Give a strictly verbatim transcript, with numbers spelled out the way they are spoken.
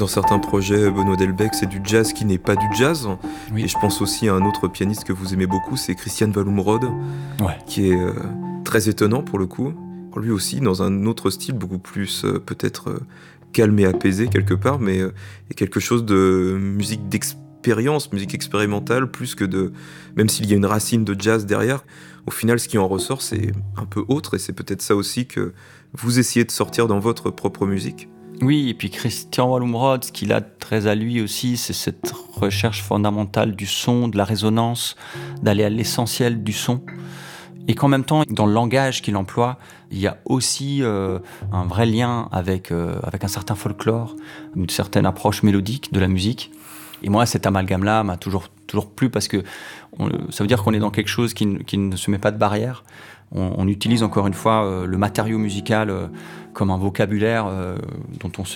dans certains projets, Benoît Delbecq, c'est du jazz qui n'est pas du jazz. Oui. Et je pense aussi à un autre pianiste que vous aimez beaucoup, c'est Christian Wallumrod, Ouais. qui est euh, très étonnant pour le coup. Lui aussi, dans un autre style, beaucoup plus euh, peut-être euh, calme et apaisé quelque part, mais euh, et quelque chose de musique d'expérience, musique expérimentale, plus que de... Même s'il y a une racine de jazz derrière, au final, ce qui en ressort, c'est un peu autre, et c'est peut-être ça aussi que vous essayez de sortir dans votre propre musique. Oui, et puis Christian Wallumrod, ce qu'il a très à lui aussi, c'est cette recherche fondamentale du son, de la résonance, d'aller à l'essentiel du son. Et qu'en même temps, dans le langage qu'il emploie, il y a aussi euh, un vrai lien avec, euh, avec un certain folklore, une certaine approche mélodique de la musique. Et moi, cet amalgame-là m'a toujours, toujours plu parce que on, ça veut dire qu'on est dans quelque chose qui, qui ne se met pas de barrière. On, on utilise encore une fois euh, le matériau musical euh, comme un vocabulaire euh, dont on se